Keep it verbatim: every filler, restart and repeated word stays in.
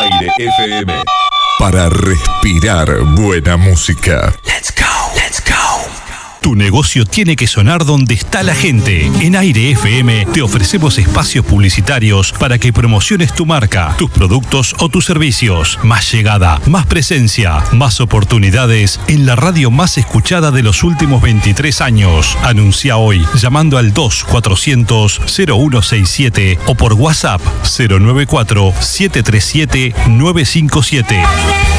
Aire F M. Para respirar buena música. Let's go, let's go. Tu negocio tiene que sonar donde está la gente. En Aire F M te ofrecemos espacios publicitarios para que promociones tu marca, tus productos o tus servicios. Más llegada, más presencia, más oportunidades en la radio más escuchada de los últimos veintitrés años. Anuncia hoy llamando al dos cuatrocientos cero uno sesenta y siete o por WhatsApp cero nueve cuatro siete tres siete nueve cinco siete.